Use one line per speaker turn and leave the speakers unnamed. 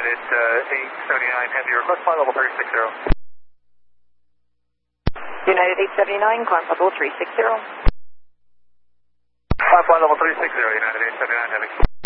United 879 Heavy, request flight level 360.
United 879, climb level 360.
Flight level 360, United 879 Heavy.